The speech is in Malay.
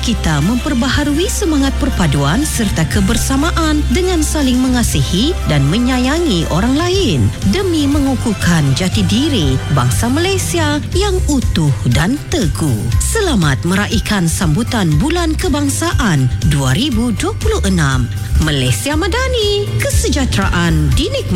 kita memperbaharui semangat perpaduan serta kebersamaan dengan saling mengasihi dan menyayangi orang lain demi mengukuhkan jati diri bangsa Malaysia yang utuh dan teguh. Selamat meraihkan sambutan Bulan Kebangsaan 2026. Malaysia Madani, kesejahteraan dinikmati.